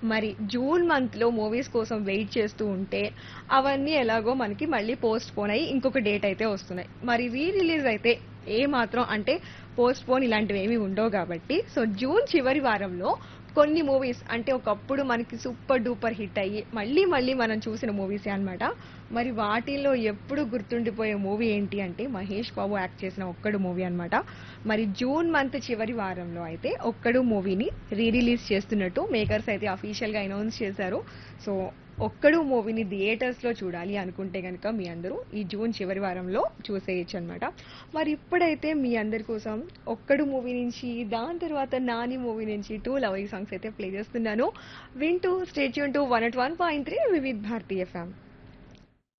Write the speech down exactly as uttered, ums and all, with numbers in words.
మరి జూన్ మంత్‌లో మూవీస్ కోసం వెయిట్ చేస్తూ ఉంటే, అవన్నీ ఎలాగో మనకి మళ్ళీ పోస్ట్‌పోన్ అయ్యి ఇంకొక డేట్ అయితే వస్తున్నాయి. మరి రీ రిలీజ్ అయితే ఏ మాత్రం అంటే పోస్ట్‌పోన్ ఇలాంటివేమీ ఉండవు గాబట్టి, సో జూన్ చివరి వారంలో కొన్ని మూవీస్ అంటే ఒకప్పుడు మనకి సూపర్ డూపర్ హిట్ అయ్యి, మళ్ళీ మళ్ళీ మనం చూసిన మూవీసే అన్నమాట. మరి వాటిల్లో ఎప్పుడు గుర్తుండిపోయే మూవీ ఏంటి అంటే మహేష్ బాబు యాక్ట్ చేసిన 'ఒక్కడు' మూవీ అన్నమాట. మరి జూన్ మంత్ చివరి వారంలో అయితే 'ఒక్కడు' మూవీని రీ రిలీజ్ చేస్తున్నట్టు మేకర్స్ అయితే అఫీషియల్ గా అనౌన్స్ చేశారు. సో 'ఒక్కడు' మూవీని థియేటర్స్ లో చూడాలి అనుకుంటే గనుక మీ అందరూ ఈ జూన్ చివరి వారంలో చూసేయొచ్చు అన్నమాట. మరి ఇప్పుడైతే మీ అందరి కోసం 'ఒక్కడు' మూవీ నుంచి, దాని తర్వాత 'నాని' మూవీ నుంచి టూ లవ్లీ సాంగ్స్ అయితే ప్లే చేస్తున్నాను. వింటూ stay tune to one not one point three Vividh Bharati FM.